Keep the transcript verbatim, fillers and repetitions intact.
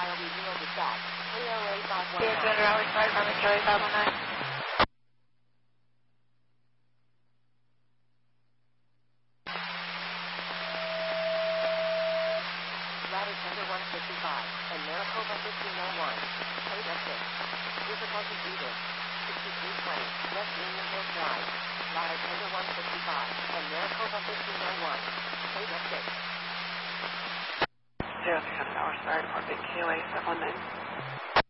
L V zero dispatch, three oh eight five one nine. Yeah, Twitter, always sorry from Joey five one nine. Ladder Tender one fifty-five, and Maricopa fifteen oh one. Code of six. Difficulty Beaver. sixty-three twenty, West Union Hills Drive. Ladder Tender one fifty-five, and Maricopa fifteen oh one. Code of six. Zero three hundred hours, sorry, Department K O A seven one nine.